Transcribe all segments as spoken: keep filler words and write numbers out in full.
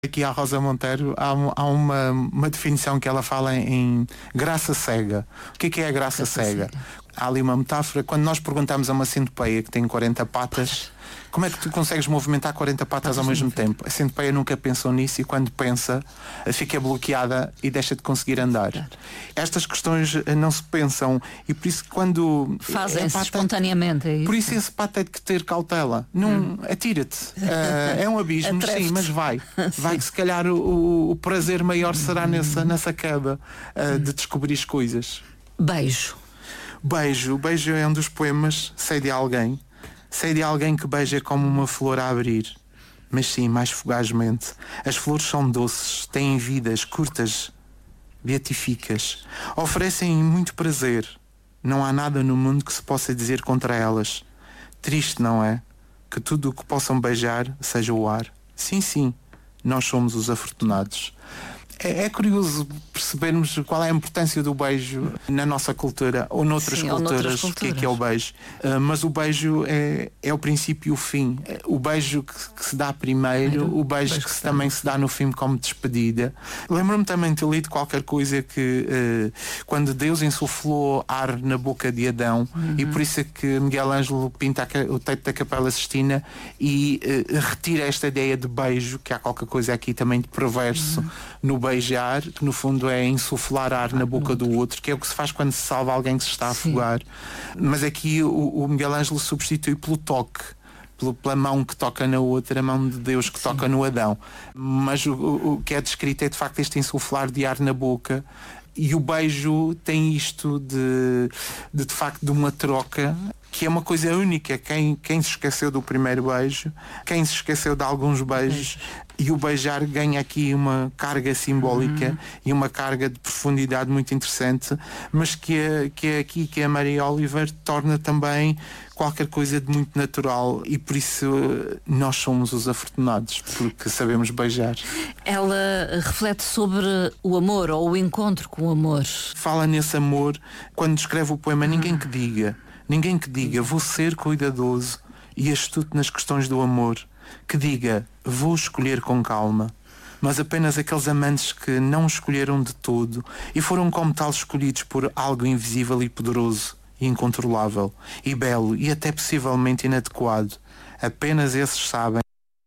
Aqui a Rosa Monteiro há, um, há uma, uma definição que ela fala em, em graça cega. O que é, que é a graça, graça cega? cega? Há ali uma metáfora. Quando nós perguntamos a uma centopeia que tem quarenta patas, como é que tu consegues movimentar quarenta patas ao mesmo tempo? A centopeia nunca pensou nisso e quando pensa fica bloqueada e deixa de conseguir andar. Estas questões não se pensam e por isso quando fazem-se é espontaneamente, é isso? Por isso esse pato tem que ter cautela. Não, hum. Atira-te. Uh, é um abismo, sim, mas vai. Vai que se calhar o, o prazer maior será nessa, nessa queda uh, de descobrir as coisas. Beijo. Beijo. Beijo é um dos poemas. Sei de alguém. Sei de alguém que beija como uma flor a abrir. Mas sim, mais fugazmente. As flores são doces, têm vidas curtas, beatificas. Oferecem muito prazer. Não há nada no mundo que se possa dizer contra elas. Triste, não é? Que tudo o que possam beijar seja o ar. Sim, sim, nós somos os afortunados. É, é curioso percebermos qual é a importância do beijo na nossa cultura ou noutras Sim, culturas, ou noutras o que é que é o beijo. Uh, mas o beijo é, é o princípio e o fim. O beijo que, que se dá primeiro, o beijo, beijo que, que se também se dá no fim como despedida. Lembro-me também de ter lido qualquer coisa que uh, quando Deus insuflou ar na boca de Adão, uhum. e por isso é que Miguel Ângelo pinta o teito da Capela Sistina e uh, retira esta ideia de beijo, que há qualquer coisa aqui também de perverso uhum. no beijo. Beijar, que no fundo é insuflar ar na boca do outro, que é o que se faz quando se salva alguém que se está a afogar. Mas aqui o, o Miguel Ângelo substitui pelo toque, pelo, pela mão que toca na outra, a mão de Deus que Sim. toca no Adão. Mas o, o, o que é descrito é de facto este insuflar de ar na boca. E o beijo tem isto de, de, de facto, de uma troca que é uma coisa única. Quem, quem se esqueceu do primeiro beijo, quem se esqueceu de alguns beijos, e o beijar ganha aqui uma carga simbólica uhum. e uma carga de profundidade muito interessante, mas que é, que é aqui que a Maria Oliver torna também qualquer coisa de muito natural e por isso nós somos os afortunados, porque sabemos beijar. Ela reflete sobre o amor ou o encontro com o amor. Fala nesse amor quando escreve o poema Ninguém que diga, ninguém que diga vou ser cuidadoso e astuto nas questões do amor, que diga vou escolher com calma, mas apenas aqueles amantes que não escolheram de todo e foram como tal escolhidos por algo invisível e poderoso e incontrolável, e belo, e até possivelmente inadequado. Apenas esses sabem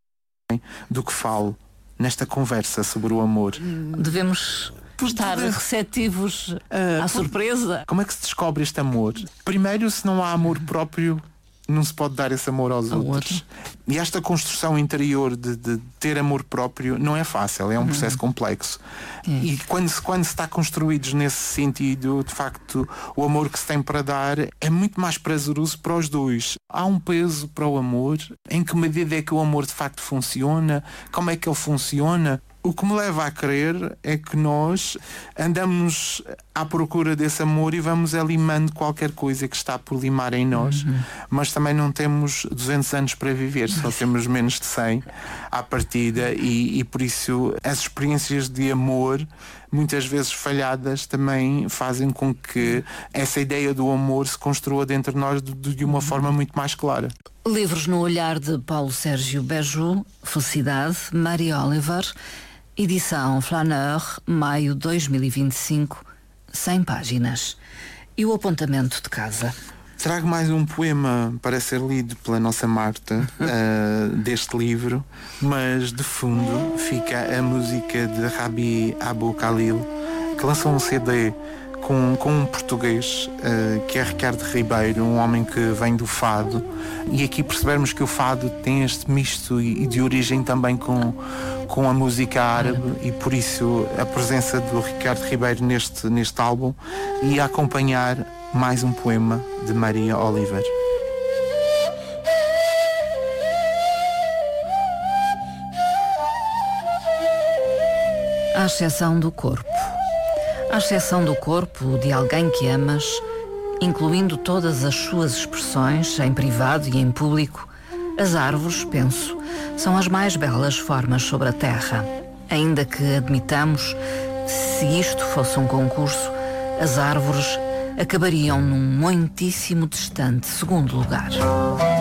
do que falo nesta conversa sobre o amor. Devemos estar receptivos uh, à surpresa. Como é que se descobre este amor? Primeiro, se não há amor próprio, não se pode dar esse amor aos outros. Outro. E esta construção interior de, de ter amor próprio não é fácil, é um uhum. processo complexo. Uhum. E quando se, quando se está construídos nesse sentido, de facto, o amor que se tem para dar é muito mais prazeroso para os dois. Há um peso para o amor. Em que medida é que o amor de facto funciona? Como é que ele funciona? O que me leva a crer é que nós andamos à procura desse amor e vamos limando qualquer coisa que está por limar em nós, uhum. mas também não temos duzentos anos para viver, só temos menos de cem à partida e, e por isso as experiências de amor, muitas vezes falhadas, também fazem com que essa ideia do amor se construa dentro de nós de, de uma forma muito mais clara. Livros no olhar de Paulo Sérgio Beju, Felicidade, Maria Oliver, edição Flaneur, maio de dois mil e vinte e cinco, cem páginas. E o apontamento de casa? Trago mais um poema para ser lido pela nossa Marta uh, deste livro, mas de fundo fica a música de Rabi Abu Khalil, que lançou um C D com, com um português uh, que é Ricardo Ribeiro, um homem que vem do fado, e aqui percebermos que o fado tem este misto e, e de origem também com, com a música árabe, e por isso a presença do Ricardo Ribeiro neste, neste álbum, e a acompanhar mais um poema de Maria Oliver. À exceção do corpo. À exceção do corpo de alguém que amas, incluindo todas as suas expressões, em privado e em público, as árvores, penso, são as mais belas formas sobre a terra. Ainda que admitamos, se isto fosse um concurso, as árvores acabariam num muitíssimo distante segundo lugar.